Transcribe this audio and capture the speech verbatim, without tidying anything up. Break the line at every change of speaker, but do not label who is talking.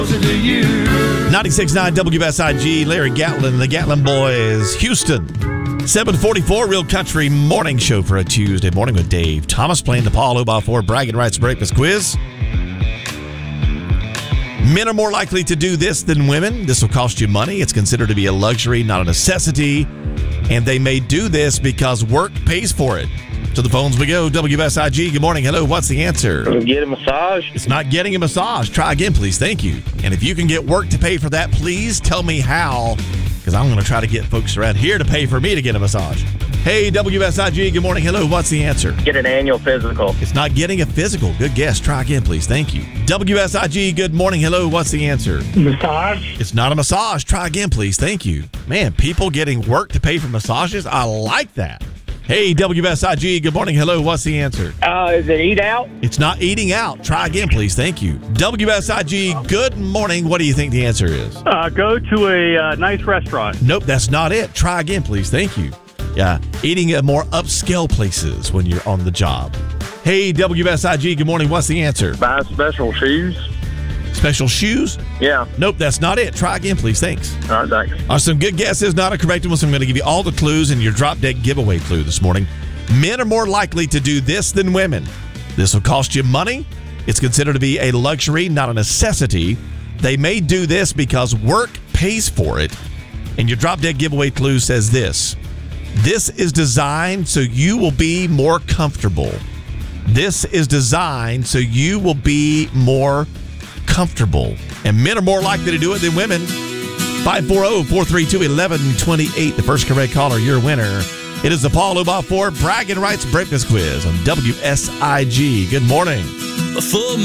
ninety-six point nine W S I G, Larry Gatlin, the Gatlin Boys, Houston. seven forty-four, Real Country Morning Show for a Tuesday morning with Dave Thomas playing the Paul Oba Ford Bragging Rights Breakfast Quiz. Men are more likely to do this than women. This will cost you money. It's considered to be a luxury, not a necessity. And they may do this because work pays for it. To the phones we go. W S I G, good morning. Hello, what's the answer?
Get a massage.
It's not getting a massage. Try again, please. Thank you. And if you can get work to pay for that, please tell me how, because I'm going to try to get folks around here to pay for me to get a massage. Hey, W S I G, good morning. Hello, what's the answer?
Get an annual physical.
It's not getting a physical. Good guess. Try again, please. Thank you. W S I G, good morning. Hello, what's the answer?
Massage.
It's not a massage. Try again, please. Thank you. Man, people getting work to pay for massages, I like that. Hey, W S I G, good morning. Hello, what's the answer?
Uh, is it eat out?
It's not eating out. Try again, please. Thank you. W S I G, good morning. What do you think the answer is?
Uh, go to a uh, nice restaurant.
Nope, that's not it. Try again, please. Thank you. Yeah, eating at more upscale places when you're on the job. Hey, W S I G, good morning. What's the answer?
Buy special shoes.
Special shoes?
Yeah.
Nope, that's not it. Try again, please. Thanks.
All right, thanks.
Are some good guesses, not a correct one, so I'm going to give you all the clues in your drop dead giveaway clue this morning. Men are more likely to do this than women. This will cost you money. It's considered to be a luxury, not a necessity. They may do this because work pays for it. And your drop dead giveaway clue says this. This is designed so you will be more comfortable. This is designed so you will be more comfortable. And men are more likely to do it than women. five four zero, four three two, one one two eight. The first correct caller, your winner. It is the Paul Oba Ford Bragging Rights Breakfast Quiz on W S I G. Good morning.
A full